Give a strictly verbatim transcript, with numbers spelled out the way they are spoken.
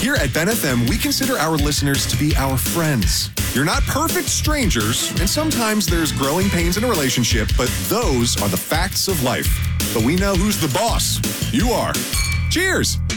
Here at Ben F M, we consider our listeners to be our friends. You're not perfect strangers, and sometimes there's growing pains in a relationship, but those are the facts of life. But we know who's the boss. You are. Cheers!